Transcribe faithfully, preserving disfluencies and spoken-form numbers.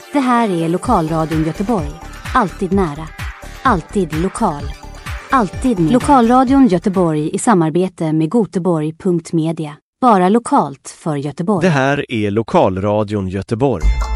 Det här är Lokalradion Göteborg. Alltid nära. Alltid lokal. Alltid med. Lokalradion Göteborg i samarbete med Göteborg punkt media. Bara lokalt för Göteborg. Det här är Lokalradion Göteborg.